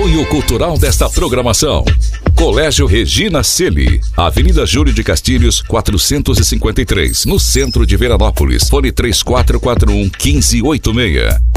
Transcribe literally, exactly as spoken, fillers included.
Apoio cultural desta programação: Colégio Regina Celi, Avenida Júlio de Castilhos, quatrocentos e cinquenta e três, no centro de Veranópolis. Fone três quatro quatro um, um cinco oito seis.